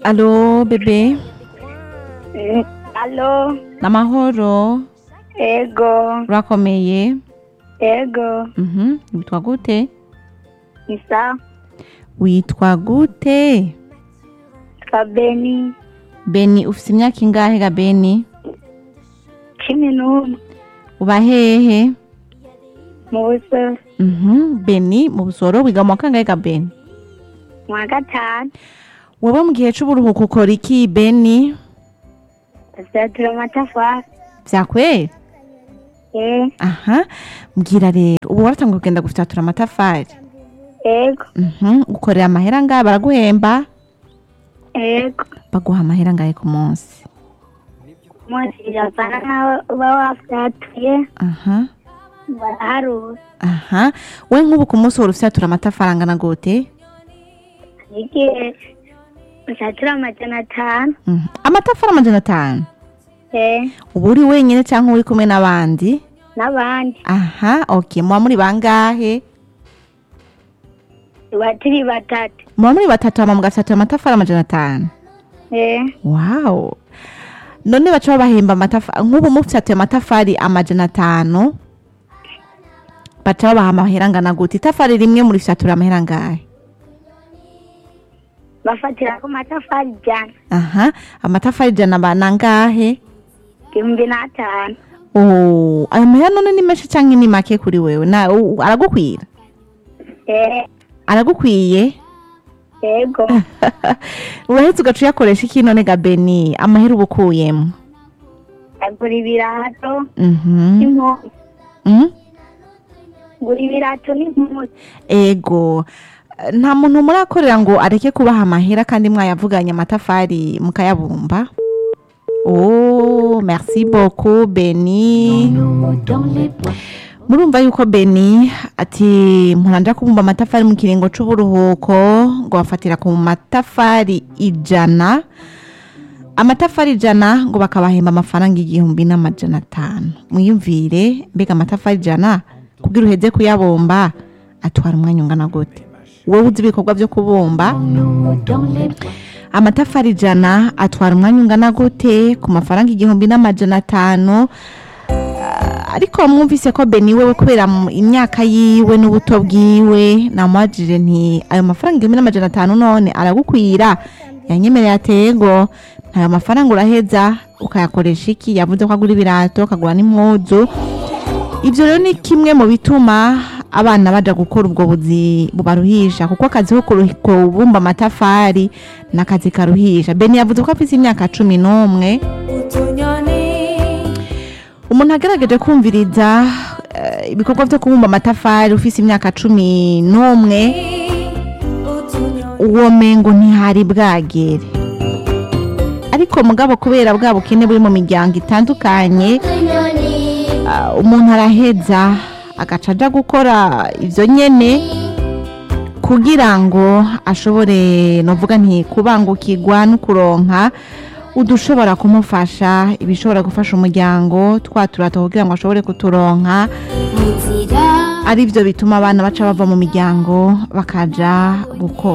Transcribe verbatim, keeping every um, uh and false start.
Alo bebe, Mm, Alo, namahoro, ego, urakomeye? ego, Mhm, witwa gute? isa, Witwa gute? Kabeni, Beni, ufise imyaka ingahe ga Beni? cumi n'umwe, Uba hehe? mu Busoro, Mhm, Beni, mu Busoro wiga mu wa kangahe ga Beni? mu wa gatanu, Wewe mu gihe c'uburuhuko ukora iki Beni? asatura amatafari, Vyakweri? eh, Aha, mbwira rero, ubu waratanguye kugenda gufyatura amatafari? ego, Mhm, ukorera amahera ngahe baraguhemba? ego, Baguha amahera ngahe ku munsi? umunsi biravana n'aho uba wafyatuye, Aha, baraharura, aha, we nk'ubu ku munsi wari ufyatura amatafari angana gute? igihe usatura amajana atanu, Mhm, amatafari amajana atanu? eh, Ubu uri wenyine canke uri kumwe n'abandi? n'abandi, Aha, okay, muba muri bangahe? tuba turi batatu, Muba muri batatu hama mugafyatura amatafari amajana atanu? eh, Wow. None baca babahemba amatafari, nk'ubu mufyatuye amatafari amajana atanu, baca babaha amahera angana gute? Itafari rimwe muri fyatura amahera angahe? bafatira ku matafari ijana, Aha, amatafari ijana aba nangahe? igihumbi n'atanu, Oh, ayo mahera none ni menshi canke ni make kuri wewe? Na u- aragukwira? eh, Aragukwiye? ego, Urahetse ugaca uyakoresha iki none ga Beni? Amahera uba ukuyemwo? agura ibirato, Mhm. n'impuzu, Mm? gura ibirato n'impuzu, Ego. Nta muntu murakorera ngo areke kubaha amahera kandi mwayavuganye amatafari mukayabumba? Oh, merci beaucoup Beni. Murumva yuko Beni ati muranja kubumba amatafari mu kiringo c'uburuhuko ngo bafatira ku matafari ijana. Amatafari ijana ngo bakabahemba amafaranga igihumbi n'amajana atanu. Mwiyumvire mbega amatafari ijana kugira uheze kuyabumba atwara umwanya ungana gute? Wowe uzi ibikorwa vyo kubumba? Amatafari ijana atwara umwanya ungana gute ku mafaranga igihumbi n'amajana atanu? Ah, ariko mwumvise ko Beni wewe kubera mu- imyaka yiwe n'ubuto bwiwe namwajije nti ayo mafaranga igihumbi n'amajana atanu none aragukwira? Yanyemereye atego ntayo mafaranga uraheza ukayakoresha iki? Yavuze ko agura ibirato akagura n'impuzu. Ivyo rero ni kimwe mu bituma abana baja gukora ubwo buzi bubaruhisha, kuko akazi ko kuruhi- kubumba amatafari n'akazi karuhisha. Beni yavuze ko afise imyaka cumi n'umwe. Umuntu agerageje kumviriza eh, ibikorwa vyo kubumba amatafari ufise imyaka cumi n'umwe, uwo mengo ntihari bwagere. Ariko mugabo kubera bwa bukene buri mu miryango itandukanye, ah, umuntu araheza agaca aja gukora ivyo nyene kugira ngo ashobore novuga nti kubangukirwa no kuronka udushobora kumufasha, ibishobora gufasha umuryango, twaturato kugira ngo ashobore kuturonka. Ari byo bituma abana baca bava mu miryango bakaja gukora.